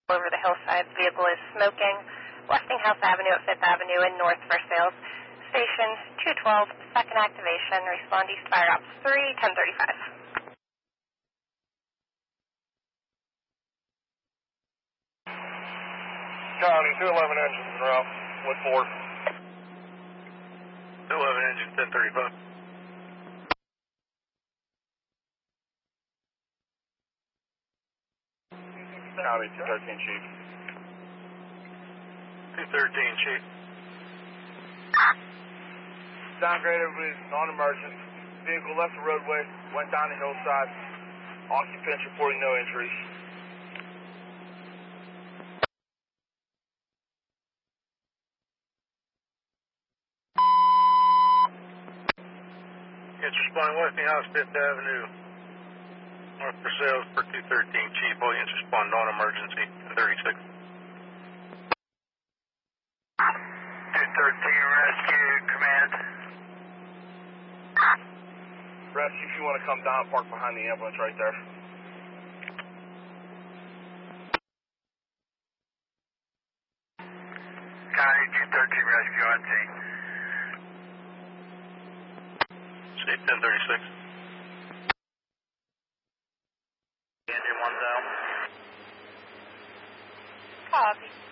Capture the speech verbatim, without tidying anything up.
over the hillside. The vehicle is smoking. Westinghouse Avenue at Fifth Avenue in North Versailles. Station two twelve, second activation. Respond East Fire Ops three, ten thirty-five. County, two eleven engines en route with four. two eleven engine, ten thirty-five. County, two thirteen, Chief. two thirteen, Chief. Downgraded with non-emergent. Vehicle left the roadway, went down the hillside. Occupants reporting no injuries. It's responding Westinghouse, Fifth Avenue, North Versailles for two thirteen, Chief. All units respond non-emergency, ten thirty-six. two thirteen, rescue, command. Rescue, if you want to come down, park behind the ambulance right there. County, two thirteen, rescue on scene. Chief, ten thirty-six. Engine one down. Copy.